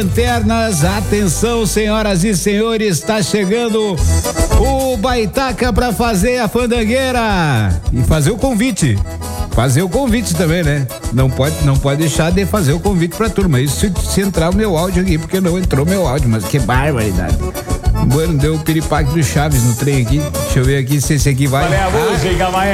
Lanternas, atenção, senhoras e senhores, está chegando o Baitaca para fazer a fandangueira e fazer o convite. Fazer o convite também, né? Não pode deixar de fazer o convite pra turma. Isso se entrar o meu áudio aqui, porque não entrou meu áudio, mas que barbaridade. Bueno, deu o piripaque do Chaves no trem aqui. Deixa eu ver aqui se esse aqui vai. Qual é a música,